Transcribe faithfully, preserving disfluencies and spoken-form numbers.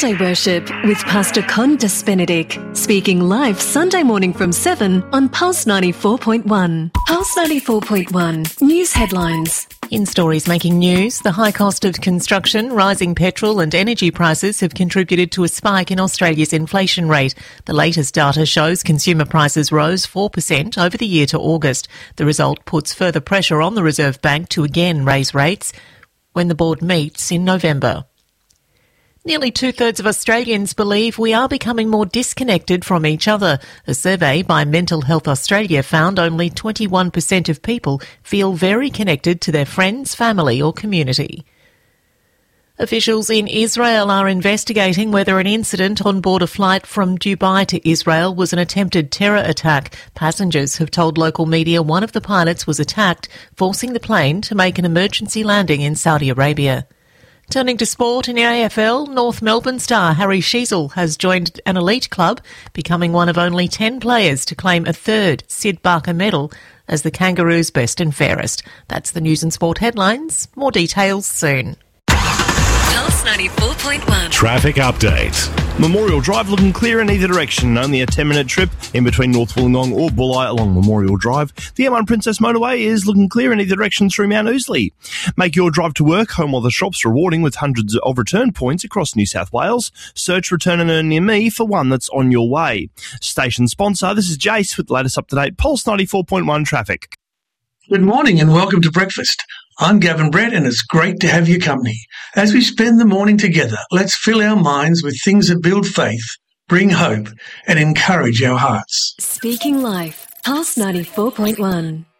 Sunday Worship with Pastor Condas Benedict, speaking live Sunday morning from seven on Pulse ninety-four point one. Pulse ninety-four point one, news headlines. In stories making news, the high cost of construction, rising petrol and energy prices have contributed to a spike in Australia's inflation rate. The latest data shows consumer prices rose four percent over the year to August. The result puts further pressure on the Reserve Bank to again raise rates when the board meets in November. Nearly two-thirds of Australians believe we are becoming more disconnected from each other. A survey by Mental Health Australia found only twenty-one percent of people feel very connected to their friends, family or community. Officials in Israel are investigating whether an incident on board a flight from Dubai to Israel was an attempted terror attack. Passengers have told local media one of the pilots was attacked, forcing the plane to make an emergency landing in Saudi Arabia. Turning to sport, in the A F L, North Melbourne star Harry Sheezel has joined an elite club, becoming one of only ten players to claim a third Sid Barker medal as the Kangaroos' best and fairest. That's the news and sport headlines. More details soon. Pulse ninety-four point one. Traffic update. Memorial Drive looking clear in either direction. Only a ten-minute trip in between North Wollongong or Bulli along Memorial Drive. The M one Princess Motorway is looking clear in either direction through Mount Ousley. Make your drive to work home while the shops rewarding with hundreds of return points across New South Wales. Search Return and Earn near me for one that's on your way. Station sponsor, this is Jace with the latest up-to-date Pulse ninety-four point one traffic. Good morning and welcome to breakfast. I'm Gavin Brett and it's great to have your company. As we spend the morning together, let's fill our minds with things that build faith, bring hope and encourage our hearts. Speaking life, Pulse ninety-four point one.